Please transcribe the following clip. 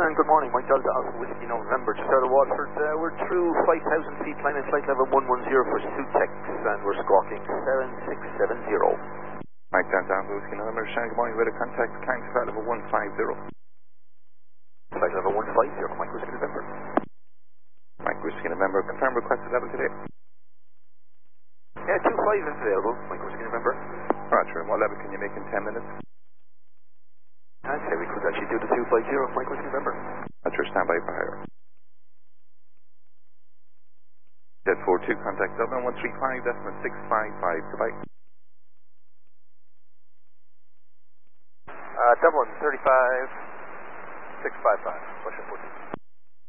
Dublin, good morning. Mike Delta Alpha Whiskey November, just out of Waterford. We're through 5,000 feet, climbing flight level 110 for Sutex, and we're squawking 7670. Mike Delta Alpha Whiskey November, good morning. With a contact, climb to flight level 150. Flight level 150, Mike Whiskey November. Mike Whiskey November, confirm requested level today. Yeah, 25 is available, Mike Whiskey November. Roger, and what level can you make in 10 minutes? I'd say we could actually do the 250, Mike Whiskey November. Roger, stand by for higher. Jet 42, contact Dublin 135.655, goodbye. Dublin 35, 655, question 14.